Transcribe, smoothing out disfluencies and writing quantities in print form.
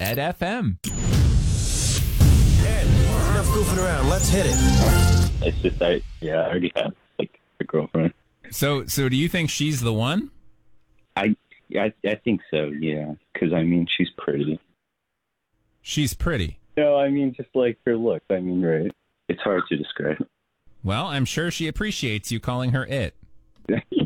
Ed FM. Ed, enough goofing around. Let's hit it. It's just, I already have, like, a girlfriend. So do you think she's the one? I think so, yeah. Because, I mean, she's pretty. She's pretty. No, I mean, just like her look. I mean, right. It's hard to describe. Well, I'm sure she appreciates you calling her it.